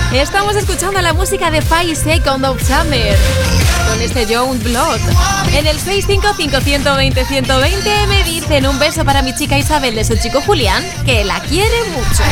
Estamos escuchando la música de 5 Seconds of Summer con este Young Blood. En el 655-120-120 me dicen: un beso para mi chica Isabel de su chico Julián, que la quiere mucho.